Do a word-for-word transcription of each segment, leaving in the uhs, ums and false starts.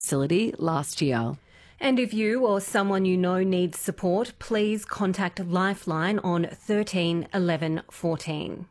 facility last year. And if you or someone you know needs support, please contact Lifeline on thirteen eleven fourteen.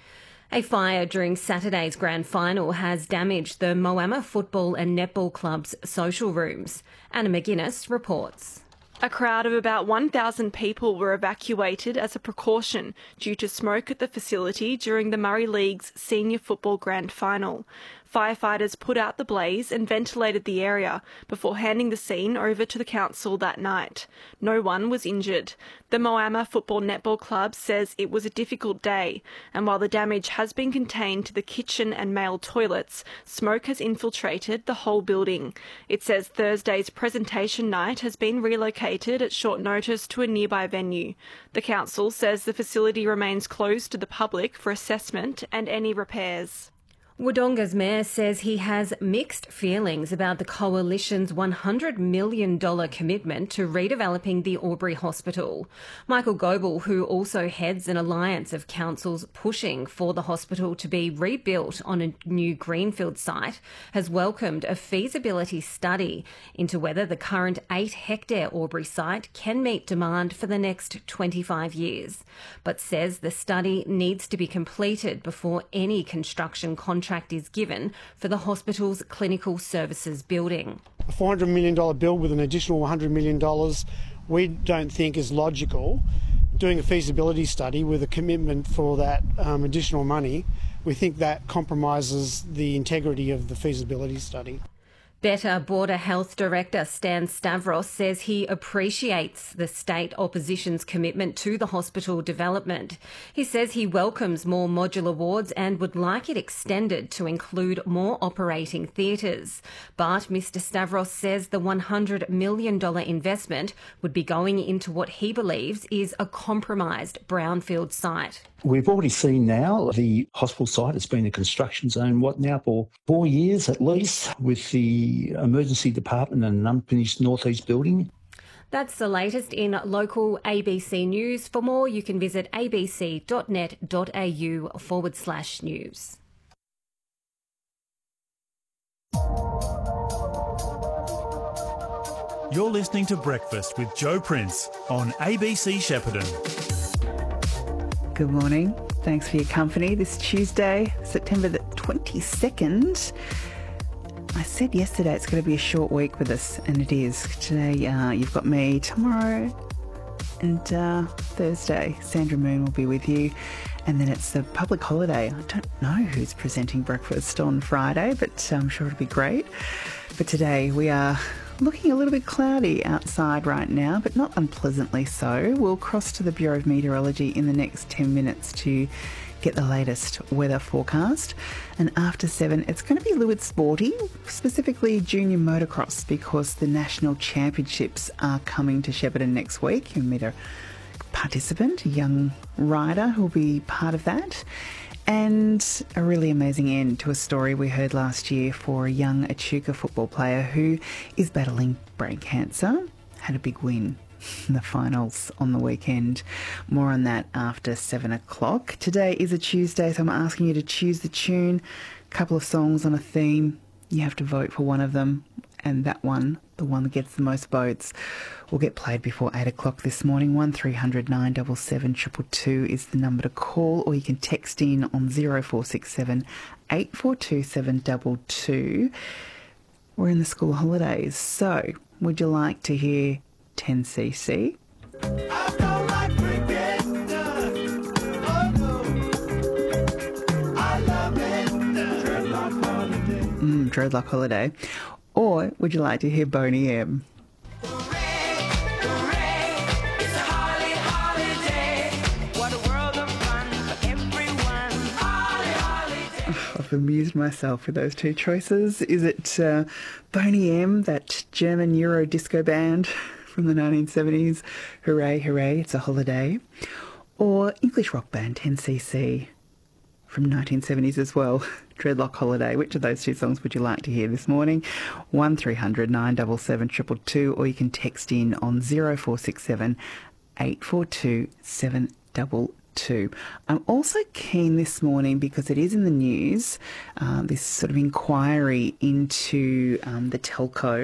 A fire during Saturday's grand final has damaged the Moama Football and Netball Club's social rooms. Anna McGuinness reports. A crowd of about one thousand people were evacuated as a precaution due to smoke at the facility during the Murray League's senior football grand final. Firefighters put out the blaze and ventilated the area before handing the scene over to the council that night. No one was injured. The Moama Football Netball Club says it was a difficult day, and while the damage has been contained to the kitchen and male toilets, smoke has infiltrated the whole building. It says Thursday's presentation night has been relocated at short notice to a nearby venue. The council says the facility remains closed to the public for assessment and any repairs. Wodonga's mayor says he has mixed feelings about the Coalition's one hundred million dollars commitment to redeveloping the Albury Hospital. Michael Goebel, who also heads an alliance of councils pushing for the hospital to be rebuilt on a new greenfield site, has welcomed a feasibility study into whether the current eight-hectare Albury site can meet demand for the next twenty-five years, but says the study needs to be completed before any construction contract is given for the hospital's clinical services building. A four hundred million dollars bill with an additional one hundred million dollars we don't think is logical. Doing a feasibility study with a commitment for that um, additional money, we think that compromises the integrity of the feasibility study. Better Border Health Director Stan Stavros says he appreciates the state opposition's commitment to the hospital development. He says he welcomes more modular wards and would like it extended to include more operating theatres. But Mr Stavros says the one hundred million dollars investment would be going into what he believes is a compromised brownfield site. We've already seen now the hospital site has been a construction zone, what now, for four years at least, with the emergency department and an unfinished northeast building. That's the latest in local A B C News. For more, you can visit abc.net.au forward slash news. You're listening to Breakfast with Joe Prince on A B C Shepparton. Good morning. Thanks for your company this Tuesday, September the twenty-second. I said yesterday it's going to be a short week with us, and it is. Today uh, you've got me, tomorrow and uh, Thursday Sandra Moon will be with you, and then it's the public holiday. I don't know who's presenting breakfast on Friday, but I'm sure it'll be great. But today we are looking a little bit cloudy outside right now, but not unpleasantly so. We'll cross to the Bureau of Meteorology in the next ten minutes to get the latest weather forecast. And after seven, it's going to be a little bit sporty, specifically junior motocross, because the national championships are coming to Shepparton next week. You'll meet a participant, a young rider who'll be part of that. And a really amazing end to a story we heard last year for a young Echuca football player who is battling brain cancer. Had a big win in the finals on the weekend. More on that after seven o'clock. Today is a Tuesday, so I'm asking you to choose the tune. A couple of songs on a theme. You have to vote for one of them, and that one, the one that gets the most votes, will get played before eight o'clock this morning. one three hundred nine seven seven two two two is the number to call, or you can text in on zero four six seven eight four two seven two two. We're in the school holidays, so would you like to hear ten C C? I don't like cricket. Oh no. I love it. Dreadlock Holiday. Mm, Dreadlock Holiday. Or would you like to hear Boney M? I've amused myself with those two choices. Is it uh, Boney M, that German Euro disco band from the nineteen seventies? Hooray, hooray, it's a holiday. Or English rock band ten C C from nineteen seventies as well, Dreadlock Holiday. Which of those two songs would you like to hear this morning? one three hundred nine seven seven two two two, or you can text in on zero four six seven eight four two seven two two. I'm also keen this morning, because it is in the news, uh, this sort of inquiry into um, the telco